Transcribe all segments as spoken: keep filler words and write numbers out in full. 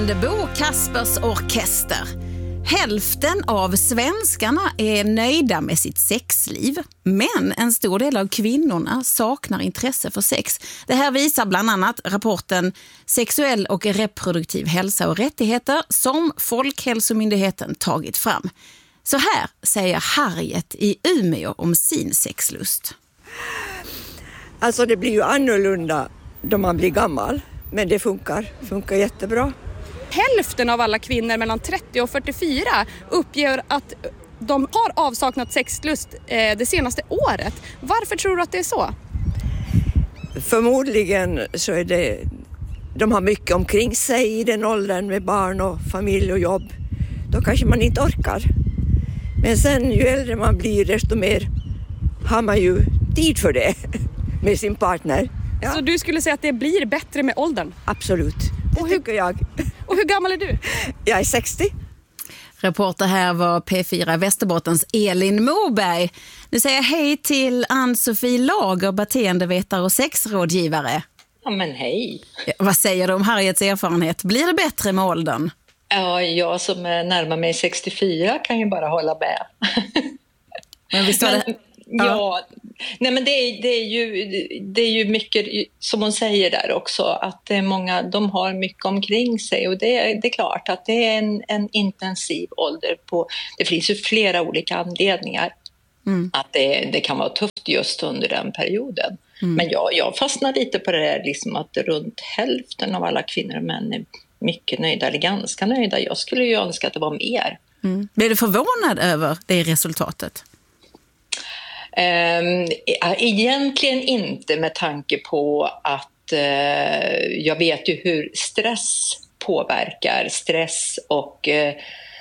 Bo Kaspers Orkester. Hälften av svenskarna är nöjda med sitt sexliv, men en stor del av kvinnorna saknar intresse för sex. Det här visar bland annat rapporten Sexuell och reproduktiv hälsa och rättigheter som Folkhälsomyndigheten tagit fram. Så här säger Harriet i Umeå om sin sexlust. Alltså det blir ju annorlunda då man blir gammal, men det funkar, funkar jättebra. Hälften av alla kvinnor mellan trettio och fyrtiofyra uppger att de har avsaknat sexlust eh, det senaste året. Varför tror du att det är så? Förmodligen så är det, de har mycket omkring sig i den åldern med barn och familj och jobb. Då kanske man inte orkar. Men sen ju äldre man blir desto mer har man ju tid för det med sin partner. Ja. Så du skulle säga att det blir bättre med åldern? Absolut, det och hur, tycker jag. Och hur gammal är du? Jag är sextio. Reporter här var P fyra Västerbottens Elin Moberg. Nu säger jag hej till Ann-Sofie Lager, beteendevetare och sexrådgivare. Ja men hej. Ja, vad säger du om Harriets erfarenhet? Blir det bättre med åldern? Ja, jag som närmar mig sextiofyra kan ju bara hålla med. Men visst var det... Men, ja. ja, nej men det är, det, är ju, det är ju mycket som hon säger där också, att det är många, de har mycket omkring sig och det är, det är klart att det är en, en intensiv ålder på, det finns ju flera olika anledningar mm. att det, det kan vara tufft just under den perioden. Mm. Men jag, jag fastnar lite på det där liksom att runt hälften av alla kvinnor och män är mycket nöjda eller ganska nöjda. Jag skulle ju önska att det var mer. Mm. Blir du förvånad över det resultatet? Um, egentligen inte, med tanke på att uh, jag vet ju hur stress påverkar, stress och uh,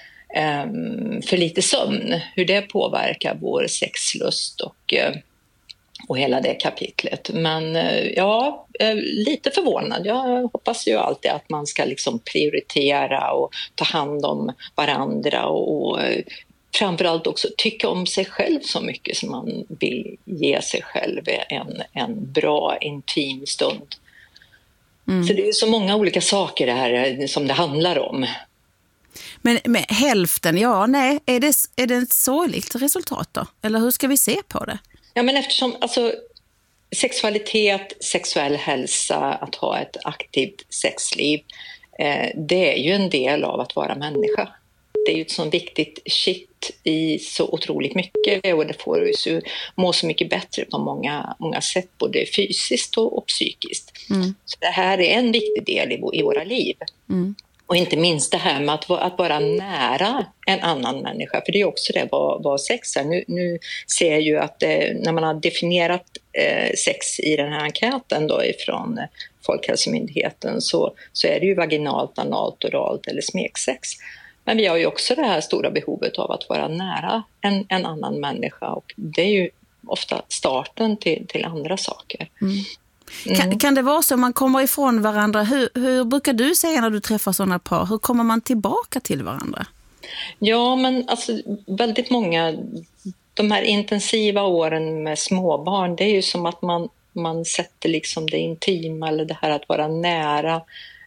um, för lite sömn, hur det påverkar vår sexlust och, uh, och hela det kapitlet. Men uh, ja, uh, lite förvånad. Jag hoppas ju alltid att man ska liksom prioritera och ta hand om varandra och, och uh, framförallt också tycka om sig själv så mycket som man vill ge sig själv en, en bra intim stund. Mm. Så det är så många olika saker det här som det handlar om. Men med hälften, ja nej, är det, är det ett sorgligt resultat då? Eller hur ska vi se på det? Ja, men eftersom alltså, sexualitet, sexuell hälsa, att ha ett aktivt sexliv, eh, det är ju en del av att vara människa. Det är ju ett så viktigt shit i så otroligt mycket och det får oss ju må så mycket bättre på många, många sätt, både fysiskt och, och psykiskt. Mm. Så det här är en viktig del i, i våra liv. Mm. Och inte minst det här med att, att vara nära en annan människa, för det är också det vad, vad sex är. Nu, nu ser jag ju att eh, när man har definierat eh, sex i den här enkäten då ifrån eh, Folkhälsomyndigheten så, så är det ju vaginalt, analt, oralt eller smeksex. Men vi har ju också det här stora behovet av att vara nära en, en annan människa och det är ju ofta starten till, till andra saker. Mm. Mm. Kan, kan det vara så om man kommer ifrån varandra? Hur, hur brukar du säga när du träffar sådana par? Hur kommer man tillbaka till varandra? Ja, men alltså väldigt många, de här intensiva åren med småbarn, det är ju som att man, man sätter liksom det intima eller det här att vara nära.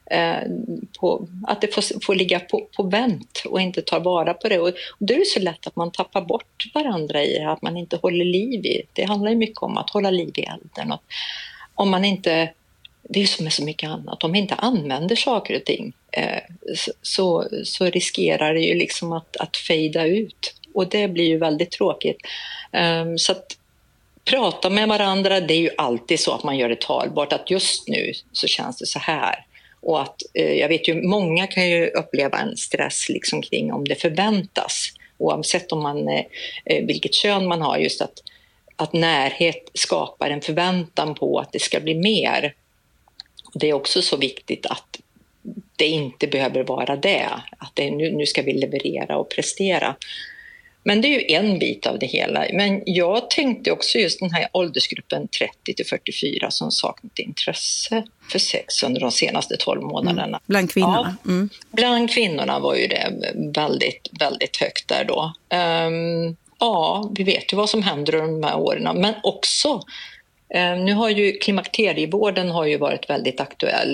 På, att det får, får ligga på, på vänt och inte tar vara på det. Och, och det är så lätt att man tappar bort varandra i det, att man inte håller liv i. Det handlar ju mycket om att hålla liv i elden. Och om man inte, det är som med så mycket annat, om man inte använder saker och ting eh, så, så riskerar det ju liksom att, att fejda ut. Och det blir ju väldigt tråkigt. Um, så att prata med varandra, det är ju alltid så att man gör det talbart, att just nu så känns det så här. Och att, eh, jag vet ju, många kan ju uppleva en stress liksom kring om det förväntas. Oavsett om man, eh, vilket kön man har, just att, att närhet skapar en förväntan på att det ska bli mer. Det är också så viktigt att det inte behöver vara det. Att det, nu, nu ska vi leverera och prestera. Men det är ju en bit av det hela. Men jag tänkte också just den här åldersgruppen trettio till fyrtiofyra som saknat intresse för sex under de senaste tolv månaderna. Mm. Bland kvinnorna? Ja, mm. Bland kvinnorna var ju det väldigt, väldigt högt där då. Um, ja, vi vet ju vad som händer under de här åren. Men också, um, nu har ju klimakterievården har ju varit väldigt aktuell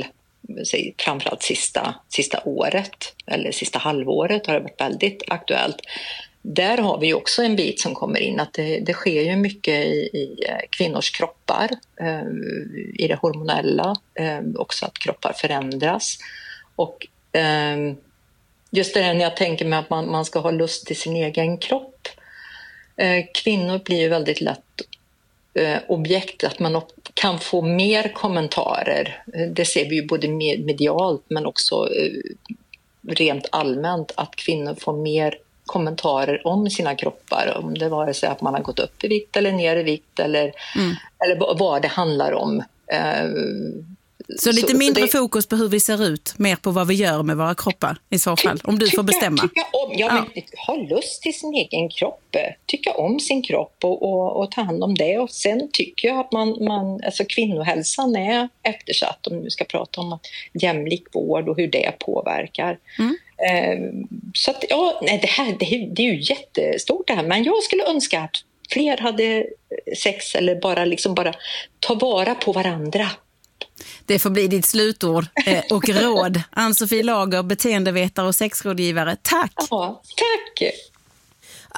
säg, framförallt sista, sista året eller sista halvåret har det varit väldigt aktuellt. Där har vi också en bit som kommer in, att det, det sker ju mycket i, i kvinnors kroppar, eh, i det hormonella, eh, också att kroppar förändras. Och eh, just det här när jag tänker mig att man, man ska ha lust till sin egen kropp. Eh, kvinnor blir ju väldigt lätt eh, objekt, att man kan få mer kommentarer. Det ser vi ju både medialt men också eh, rent allmänt, att kvinnor får mer kommentarer om sina kroppar, om det var så att man har gått upp i vikt eller ner i vikt eller, mm. eller vad det handlar om. Så lite så, mindre det, fokus på hur vi ser ut, mer på vad vi gör med våra kroppar i så fall, om du tycka, får bestämma. Tycka om, ja, ja. Men, ha lust till sin egen kropp, tycka om sin kropp och, och, och ta hand om det. Och sen tycker jag att man, man, alltså kvinnohälsan är eftersatt, om vi ska prata om jämlik vård och hur det påverkar. Mm. Så att, ja, nej, det, här, det, det är ju jättestort det här, men jag skulle önska att fler hade sex eller bara, liksom bara ta vara på varandra. Det får bli ditt slutord och råd. Ann-Sofie Lager, beteendevetare och sexrådgivare. Tack! Ja, tack!